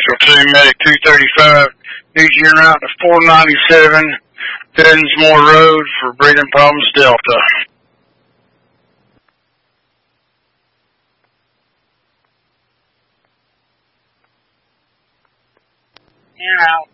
Nashville 2, Medic 235. Need you en route to 497 Densmore Road for breathing problems, Delta. You're out.